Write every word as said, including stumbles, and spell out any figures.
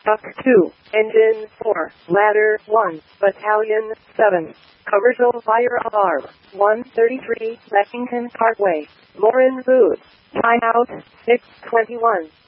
Duck two, Engine four, Ladder one, Battalion seven. Commercial Fire Alarm, one thirty-three, Lexington Parkway, Morin Booth. Timeout, six twenty-one.